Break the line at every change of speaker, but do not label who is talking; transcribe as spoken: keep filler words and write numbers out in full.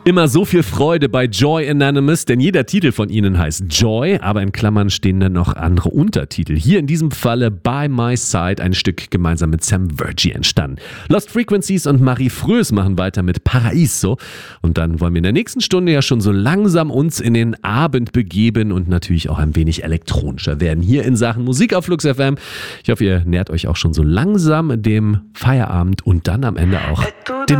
Immer so viel Freude bei Joy Anonymous, denn jeder Titel von ihnen heißt Joy, aber in Klammern stehen dann noch andere Untertitel. Hier in diesem Falle By My Side, ein Stück gemeinsam mit Sam Virgie entstanden. Lost Frequencies und Marie Frös machen weiter mit Paraíso. Und dann wollen wir in der nächsten Stunde ja schon so langsam uns in den Abend begeben und natürlich auch ein wenig elektronischer werden. Hier in Sachen Musik auf Flux F M. Ich hoffe, ihr nähert euch auch schon so langsam dem Feierabend und dann am Ende auch dem